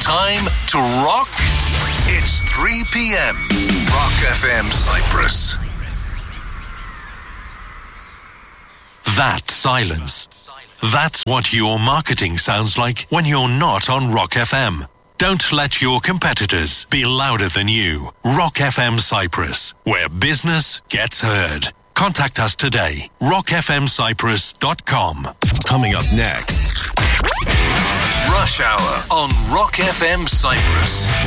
Time to rock. It's 3 p.m. Rock FM Cyprus. That silence. That's what your marketing sounds like when you're not on Rock FM. Don't let your competitors be louder than you. Rock FM Cyprus, where business gets heard. Contact us today. rockfmcyprus.com. Coming up next. Rush Hour on Rock FM Cyprus.